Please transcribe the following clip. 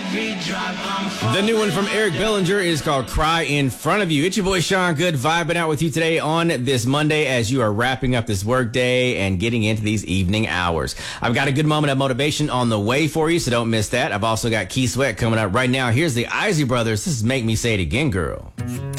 The new one from Eric Bellinger is called Cry in Front of You. It's your boy Sean Good vibing out with you today on this Monday as you are wrapping up this work day and getting into these evening hours. I've got a good moment of motivation on the way for you, so don't miss that. I've also got Key Sweat coming up right now. Here's the Isley Brothers. This is Make Me Say It Again, Girl.